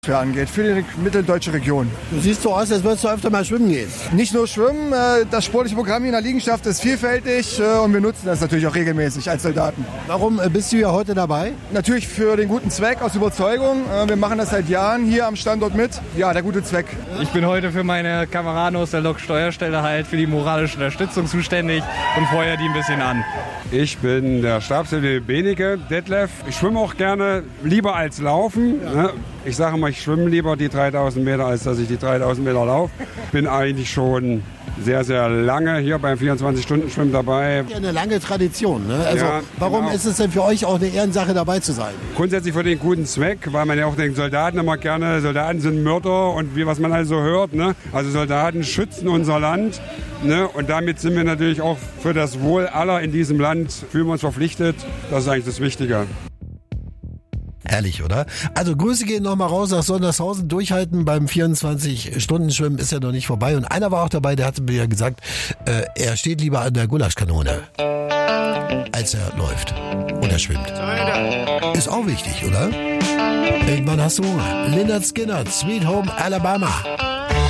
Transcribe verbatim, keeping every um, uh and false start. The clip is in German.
angeht, für die mitteldeutsche Region. Du siehst so aus, als würdest du öfter mal schwimmen gehen. Nicht nur schwimmen, das sportliche Programm hier in der Liegenschaft ist vielfältig und wir nutzen das natürlich auch regelmäßig als Soldaten. Warum bist du ja heute dabei? Natürlich für den guten Zweck, aus Überzeugung. Wir machen das seit Jahren hier am Standort mit. Ja, der gute Zweck. Ich bin heute für meine Kameraden aus der Lok-Steuerstelle halt für die moralische Unterstützung zuständig und feuer die ein bisschen an. Ich bin der Stabsstelle Benecke, Detlef. Ich schwimme auch gerne, lieber als laufen. Ja. Ne? Ich sage mal, ich schwimme lieber die dreitausend Meter, als dass ich die dreitausend Meter laufe. Bin eigentlich schon sehr, sehr lange hier beim vierundzwanzig-Stunden-Schwimmen dabei. Ja, eine lange Tradition. Ne? Also ja, warum genau. ist es denn für euch auch eine Ehrensache, dabei zu sein? Grundsätzlich für den guten Zweck, weil man ja auch den Soldaten immer gerne, Soldaten sind Mörder und wie was man also hört. Ne? Also Soldaten schützen unser Land. Ne? Und damit sind wir natürlich auch für das Wohl aller in diesem Land, fühlen wir uns verpflichtet. Das ist eigentlich das Wichtige. Herrlich, oder? Also Grüße gehen nochmal raus nach Sondershausen. Durchhalten beim vierundzwanzig-Stunden-Schwimmen ist ja noch nicht vorbei. Und einer war auch dabei, der hatte mir ja gesagt, äh, er steht lieber an der Gulaschkanone, als er läuft oder schwimmt. Ist auch wichtig, oder? Irgendwann hast du Hunger. Lynyrd Skynyrd, Sweet Home Alabama.